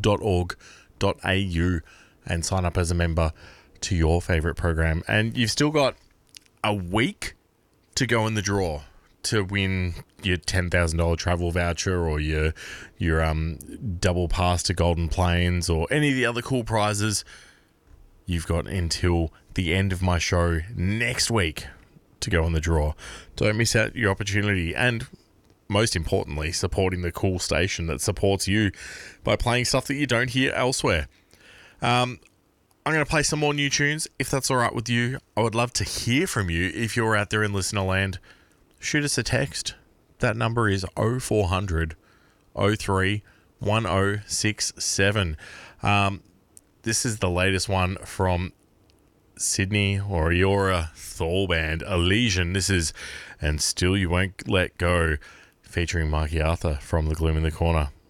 www.sydneysports.org.au and sign up as a member to your favourite program. And you've still got a week to go in the draw to win your $10,000 travel voucher or your double pass to Golden Plains or any of the other cool prizes. You've got until the end of my show next week to go in the draw. Don't miss out your opportunity, and most importantly, supporting the cool station that supports you by playing stuff that you don't hear elsewhere. I'm going to play some more new tunes, if that's all right with you. I would love to hear from you if you're out there in listener land. Shoot us a text. That number is 0400 03 1067. This is the latest one from Sydney or Eora Thor band, Elysian. This is And Still You Won't Let Go, featuring Mikey Arthur from The Gloom in the Corner.